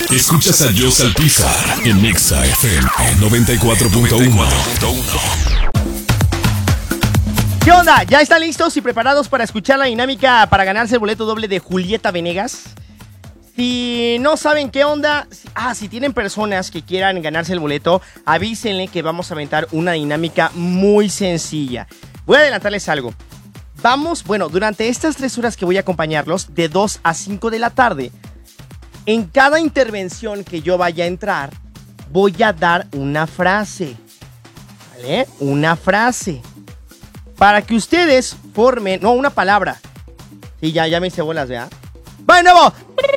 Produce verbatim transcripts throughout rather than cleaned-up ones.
Escuchas a Joss Alpizar en Exa F M noventa y cuatro punto uno. ¿Qué onda? ¿Ya están listos y preparados para escuchar la dinámica para ganarse el boleto doble de Julieta Venegas? Si no saben qué onda, si, ah, si tienen personas que quieran ganarse el boleto, avísenle que vamos a aventar una dinámica muy sencilla. Voy a adelantarles algo. Vamos, bueno, durante estas tres horas que voy a acompañarlos, de dos a cinco de la tarde, en cada intervención que yo vaya a entrar, voy a dar una frase. ¿Vale? Una frase. Para que ustedes formen, no, una palabra. Sí, ya, ya me hice bolas, ¿verdad? ¡Va de nuevo!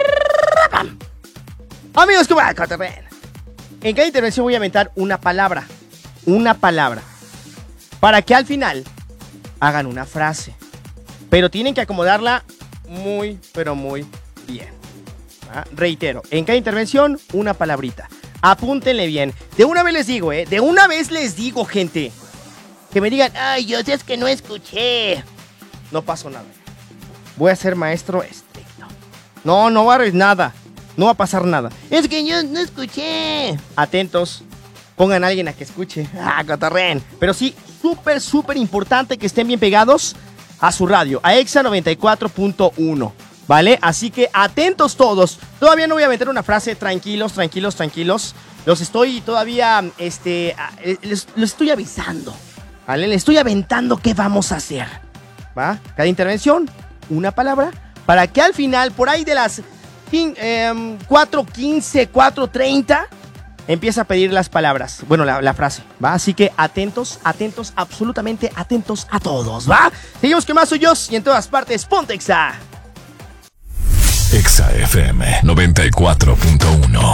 Amigos, ¿cómo va? En cada intervención voy a inventar una palabra. Una palabra. Para que al final hagan una frase. Pero tienen que acomodarla muy, pero muy bien. ¿Ah? Reitero, en cada intervención, una palabrita. Apúntenle bien. De una vez les digo, ¿eh? De una vez les digo, gente. Que me digan, ay, yo sé es que no escuché. No pasó nada. Voy a ser maestro estricto. No, no va a haber nada. No va a pasar nada. Es que yo no escuché. Atentos. Pongan a alguien a que escuche. Ah, cotorreen. Pero sí, súper, súper importante que estén bien pegados a su radio. A Exa noventa y cuatro punto uno. ¿Vale? Así que atentos todos. Todavía no voy a meter una frase. Tranquilos, tranquilos, tranquilos. Los estoy todavía, este, les, les estoy avisando. ¿Vale? Les estoy aventando qué vamos a hacer. ¿Va? Cada intervención, una palabra. Para que al final, por ahí de las eh, cuatro quince, cuatro treinta, empieza a pedir las palabras. Bueno, la, la frase, ¿va? Así que atentos, atentos, absolutamente atentos a todos, ¿va? Seguimos que más soy yo y en todas partes, ponte Exa. Exa F M noventa y cuatro punto uno.